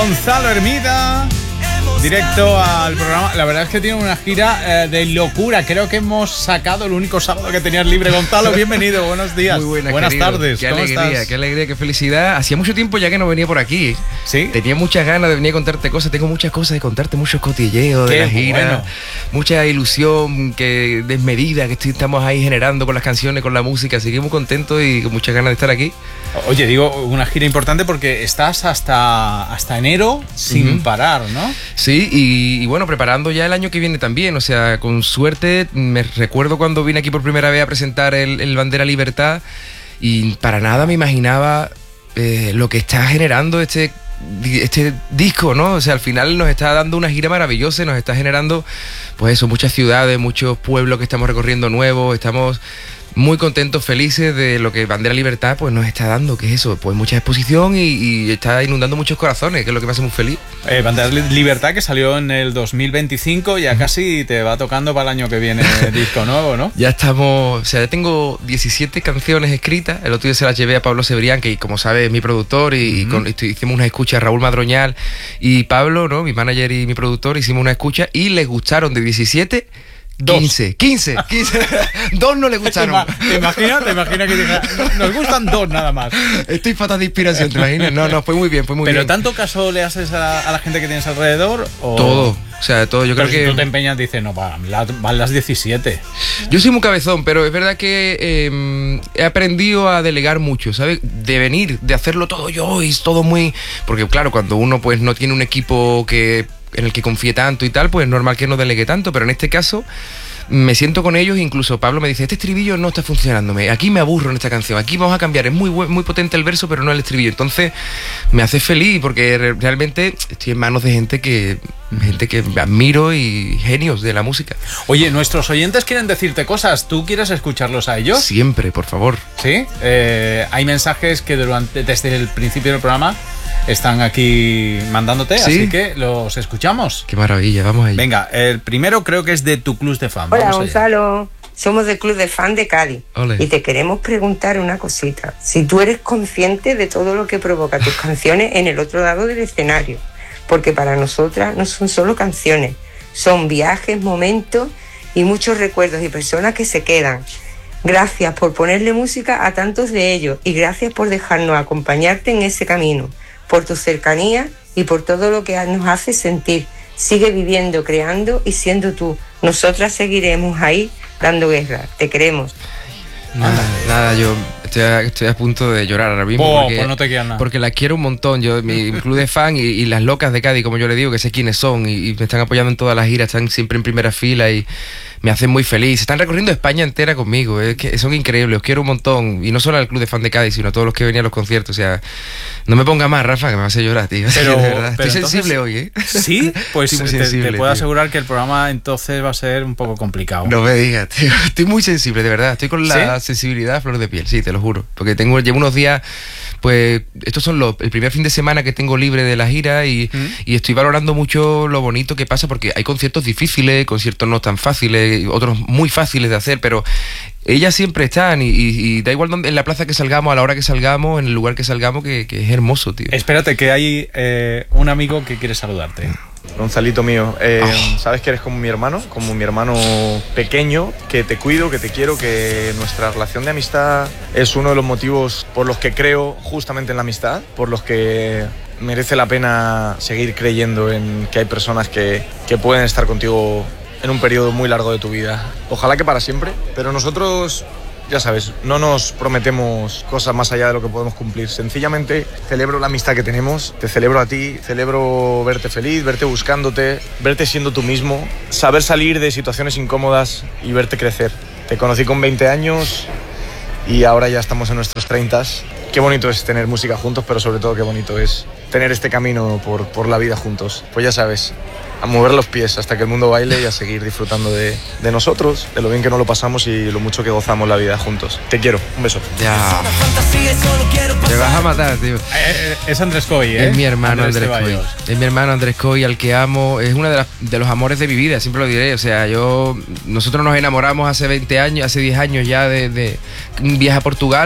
Gonzalo Hermida, directo al programa. La verdad es que tiene una gira de locura. Creo que hemos sacado el único sábado que tenías libre. Gonzalo, bienvenido, buenos días. Muy buenas querido. tardes. Qué ¿Cómo alegría, estás? qué alegría, qué felicidad. Hacía mucho tiempo ya que no venía por aquí. ¿Sí? Tenía muchas ganas de venir a contarte cosas. Tengo muchas cosas de contarte, muchos cotilleos de Qué la gira. bueno. Mucha ilusión que desmedida que estamos ahí generando con las canciones, con la música. Así que muy contento y con muchas ganas de estar aquí. Oye, digo, una gira importante porque estás hasta enero sin parar, ¿no? Sí, y bueno, preparando ya el año que viene también. O sea, con suerte, me recuerdo cuando vine aquí por primera vez a presentar el Bandera Libertad y para nada me imaginaba lo que está generando este disco, ¿no? O sea, al final nos está dando una gira maravillosa y nos está generando, pues eso, muchas ciudades, muchos pueblos que estamos recorriendo nuevos. Estamos muy contentos, felices de lo que Bandera Libertad pues nos está dando, que es eso, pues mucha exposición y está inundando muchos corazones, que es lo que me hace muy feliz. Bandera Libertad, que salió en el 2025, ya casi te va tocando para el año que viene disco nuevo, ¿no? Ya estamos, o sea, ya tengo 17 canciones escritas. El otro día se las llevé a Pablo Cebrián, que como sabes es mi productor, y hicimos una escucha a Raúl Madroñal y Pablo, ¿no? Mi manager y mi productor, hicimos una escucha y les gustaron de 17. 15. 2 no le gustaron. ¿Te imaginas que diga, nos gustan 2 nada más? Estoy fatal de inspiración, ¿te imaginas? No, fue muy bien, fue muy bien. ¿Pero tanto caso le haces a la gente que tienes alrededor? ¿O? Todo, o sea, todo. Yo pero creo si que tú te empeñas, dices, no, van las 17. Yo soy muy cabezón, pero es verdad que he aprendido a delegar mucho, ¿sabes? De venir, de hacerlo todo yo y todo muy... Porque claro, cuando uno pues no tiene un equipo en el que confíe tanto y tal, pues es normal que no delegue tanto, pero en este caso me siento con ellos. Incluso Pablo me dice, este estribillo no está funcionándome, aquí me aburro en esta canción, aquí vamos a cambiar, es muy potente el verso, pero no el estribillo. Entonces me hace feliz porque realmente estoy en manos de gente que admiro y genios de la música. Oye, nuestros oyentes quieren decirte cosas, ¿tú quieres escucharlos a ellos? Siempre, por favor. ¿Sí? Hay mensajes que desde el principio del programa están aquí mandándote, ¿sí? Así que los escuchamos. Qué maravilla, vamos allá. Venga, el primero creo que es de tu club de fan. Hola, Gonzalo. Somos del Club de Fan de Cádiz. Ole. Y te queremos preguntar una cosita. Si tú eres consciente de todo lo que provoca tus canciones en el otro lado del escenario. Porque para nosotras no son solo canciones, son viajes, momentos y muchos recuerdos y personas que se quedan. Gracias por ponerle música a tantos de ellos y gracias por dejarnos acompañarte en ese camino, por tu cercanía y por todo lo que nos hace sentir. Sigue viviendo, creando y siendo tú. Nosotras seguiremos ahí dando guerra. Te queremos. Nada, yo estoy a punto de llorar ahora mismo pues no te queda nada. porque la quiero un montón. Yo, mi club de fan y las locas de Cádiz, como yo le digo, que sé quiénes son y me están apoyando en todas las giras, están siempre en primera fila y me hacen muy feliz. Están recorriendo España entera conmigo, es que son increíbles, os quiero un montón. Y no solo al club de fan de Cádiz, sino a todos los que venían a los conciertos. O sea, no me ponga más, Rafa, que me hace llorar, tío. Pero, de verdad. Estoy entonces, sensible hoy, ¿eh? Sí, pues Estoy muy te sensible, puedo tío. asegurar que el programa entonces va a ser un poco complicado. No me digas, tío. Estoy muy sensible, de verdad. Estoy con la sensibilidad a flor de piel, sí, te lo juro. Porque llevo unos días, pues, estos son el primer fin de semana que tengo libre de la gira y estoy valorando mucho lo bonito que pasa, porque hay conciertos difíciles, conciertos no tan fáciles, otros muy fáciles de hacer, pero ellas siempre están y da igual en la plaza que salgamos, a la hora que salgamos, en el lugar que salgamos, que es hermoso, tío. Espérate, que hay un amigo que quiere saludarte. Gonzalito mío, sabes que eres como mi hermano pequeño, que te cuido, que te quiero, que nuestra relación de amistad es uno de los motivos por los que creo justamente en la amistad, por los que merece la pena seguir creyendo en que hay personas que pueden estar contigo en un periodo muy largo de tu vida. Ojalá que para siempre, pero nosotros, ya sabes, no nos prometemos cosas más allá de lo que podemos cumplir. Sencillamente celebro la amistad que tenemos, te celebro a ti, celebro verte feliz, verte buscándote, verte siendo tú mismo, saber salir de situaciones incómodas y verte crecer. Te conocí con 20 años y ahora ya estamos en nuestros 30. Qué bonito es tener música juntos, pero sobre todo qué bonito es tener este camino por la vida juntos. Pues ya sabes, a mover los pies hasta que el mundo baile y a seguir disfrutando de nosotros, de lo bien que nos lo pasamos y lo mucho que gozamos la vida juntos. Te quiero, un beso. Ya. Te vas a matar, tío. Es Andrés Coy, ¿eh? Es mi hermano Andrés Coy. Ceballos. Es mi hermano Andrés Coy, al que amo. Es uno de los amores de mi vida, siempre lo diré. O sea, nosotros nos enamoramos hace 20 años, hace 10 años ya de un viaje a Portugal.